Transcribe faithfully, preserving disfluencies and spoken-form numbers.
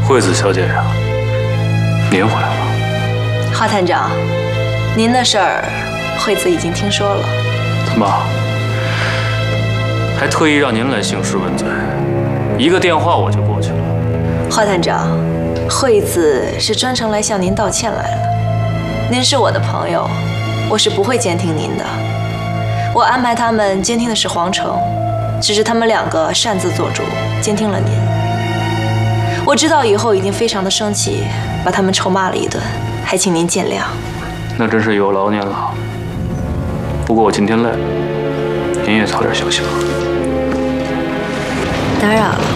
惠子小姐呀，您回来了。 华探长，您的事儿，惠子已经听说了。 怎么，还特意让您来兴师问罪？一个电话我就过去了。 华探长，惠子是专程来向您道歉来了。您是我的朋友，我是不会监听您的。我安排他们监听的是皇城，只是他们两个擅自做主，监听了您。我知道以后一定非常的生气，把他们臭骂了一顿，还请您见谅。 那真是有劳您了。不过我今天累了，您也早点休息吧。 打扰了。